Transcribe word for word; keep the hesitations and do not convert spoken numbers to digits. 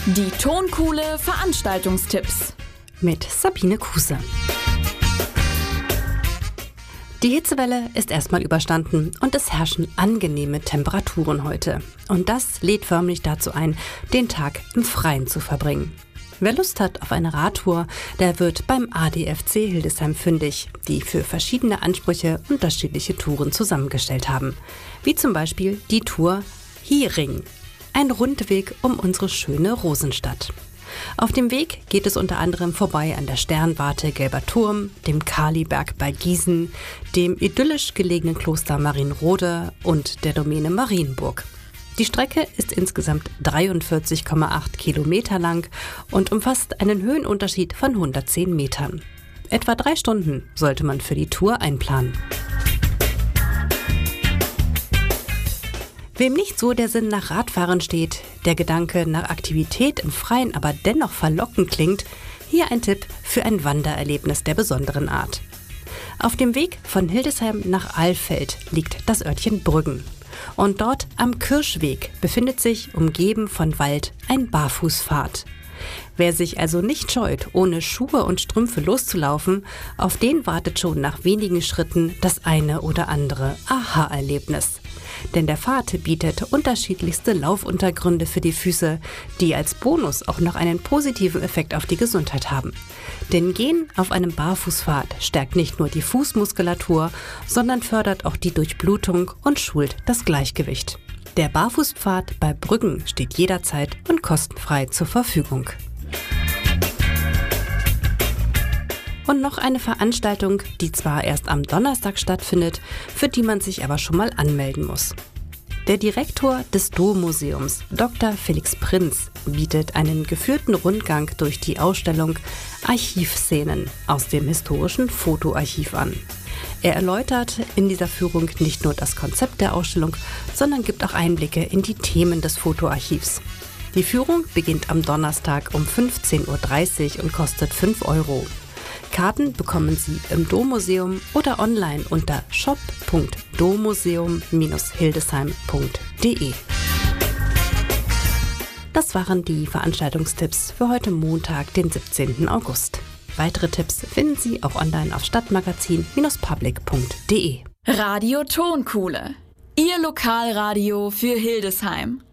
Die Tonkuhle Veranstaltungstipps mit Sabine Kuse. Die Hitzewelle ist erstmal überstanden und es herrschen angenehme Temperaturen heute. Und das lädt förmlich dazu ein, den Tag im Freien zu verbringen. Wer Lust hat auf eine Radtour, der wird beim A D F C Hildesheim fündig, die für verschiedene Ansprüche unterschiedliche Touren zusammengestellt haben. Wie zum Beispiel die Tour Hiering. Ein Rundweg um unsere schöne Rosenstadt. Auf dem Weg geht es unter anderem vorbei an der Sternwarte Gelber Turm, dem Kaliberg bei Gießen, dem idyllisch gelegenen Kloster Marienrode und der Domäne Marienburg. Die Strecke ist insgesamt dreiundvierzig Komma acht Kilometer lang und umfasst einen Höhenunterschied von hundertzehn Metern. Etwa drei Stunden sollte man für die Tour einplanen. Wem nicht so der Sinn nach Radfahren steht, der Gedanke nach Aktivität im Freien aber dennoch verlockend klingt, hier ein Tipp für ein Wandererlebnis der besonderen Art. Auf dem Weg von Hildesheim nach Alfeld liegt das Örtchen Brüggen. Und dort am Kirschweg befindet sich, umgeben von Wald, ein Barfußpfad. Wer sich also nicht scheut, ohne Schuhe und Strümpfe loszulaufen, auf den wartet schon nach wenigen Schritten das eine oder andere Aha-Erlebnis. Denn der Pfad bietet unterschiedlichste Laufuntergründe für die Füße, die als Bonus auch noch einen positiven Effekt auf die Gesundheit haben. Denn Gehen auf einem Barfußpfad stärkt nicht nur die Fußmuskulatur, sondern fördert auch die Durchblutung und schult das Gleichgewicht. Der Barfußpfad bei Brüggen steht jederzeit und kostenfrei zur Verfügung. Und noch eine Veranstaltung, die zwar erst am Donnerstag stattfindet, für die man sich aber schon mal anmelden muss. Der Direktor des Dommuseums, Doktor Felix Prinz, bietet einen geführten Rundgang durch die Ausstellung Archivszenen aus dem historischen Fotoarchiv an. Er erläutert in dieser Führung nicht nur das Konzept der Ausstellung, sondern gibt auch Einblicke in die Themen des Fotoarchivs. Die Führung beginnt am Donnerstag um fünfzehn Uhr dreißig und kostet fünf Euro. Karten bekommen Sie im Dommuseum oder online unter shop punkt dommuseum Bindestrich hildesheim punkt de. Das waren die Veranstaltungstipps für heute Montag, den siebzehnten August. Weitere Tipps finden Sie auch online auf stadtmagazin Bindestrich public punkt de. Radio Tonkuhle, Ihr Lokalradio für Hildesheim.